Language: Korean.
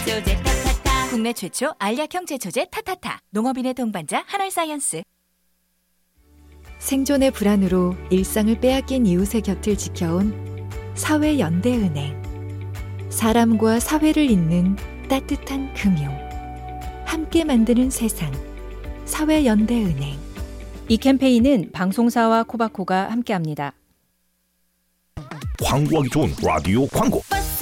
제초제 타타타. 국내 최초 알약형 제초제 타타타. 농업인의 동반자 한알사이언스. 생존의 불안으로 일상을 빼앗긴 이웃의 곁을 지켜온 사회연대은행. 사람과 사회를 잇는 따뜻한 금융. 함께 만드는 세상. 사회연대은행. 이 캠페인은 방송사와 코바코가 함께합니다. 광고하기 좋은 라디오 광고. 버스